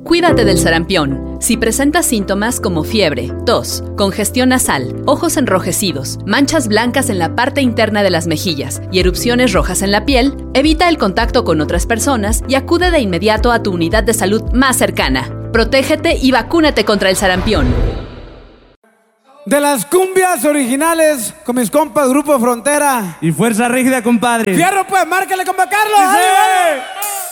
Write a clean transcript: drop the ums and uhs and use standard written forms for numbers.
Cuídate del sarampión. Si presentas síntomas como fiebre, tos, congestión nasal, ojos enrojecidos, manchas blancas en la parte interna de las mejillas y erupciones rojas en la piel, evita el contacto con otras personas y acude de inmediato a tu unidad de salud más cercana. Protégete y vacúnate contra el sarampión. De las cumbias originales con mis compas Grupo Frontera y Fuerza Rígida, compadre. Fierro, pues, márcale, compa Carlos. ¡Sí!